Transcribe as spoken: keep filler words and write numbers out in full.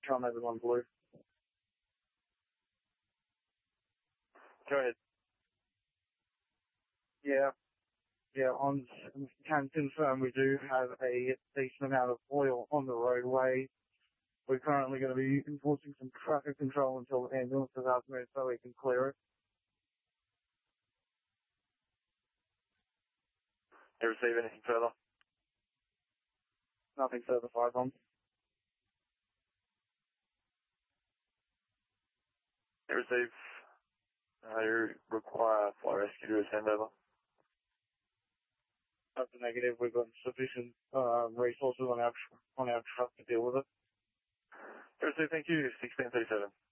Charm everyone blue. Go ahead. Yeah. Yeah, on, can confirm we do have a decent amount of oil on the roadway. We're currently going to be enforcing some traffic control until the ambulance is out there so we can clear it. Do you receive anything further? Nothing further five on. You receive, uh, you require fire rescue to send over. That's a negative. We've got sufficient uh, resources on our, on our truck to deal with it. You receive, thank you, sixteen thirty-seven.